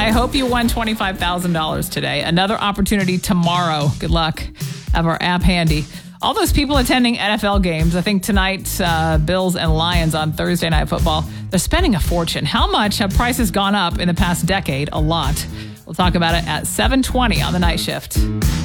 I hope you won $25,000 today. Another opportunity tomorrow. Good luck. Have our app handy. All those people attending NFL games, I think tonight, Bills and Lions on Thursday Night Football, they're spending a fortune. How much have prices gone up in the past decade? A lot. We'll talk about it at 7:20 on the night shift.